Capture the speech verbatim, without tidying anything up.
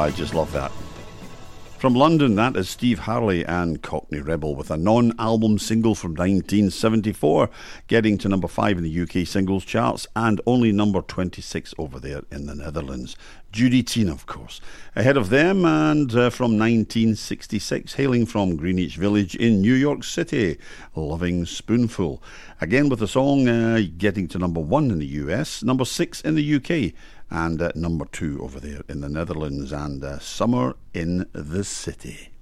I just love that. From London, that is Steve Harley and Cockney Rebel with a non-album single from nineteen seventy-four, getting to number five in the U K singles charts and only number twenty-six over there in the Netherlands. Judy Teen, of course. Ahead of them, and uh, from nineteen sixty-six, hailing from Greenwich Village in New York City, Loving Spoonful. Again with the song uh, getting to number one in the U S, number six in the U K, and uh, number two over there in the Netherlands, and uh, Summer in the City.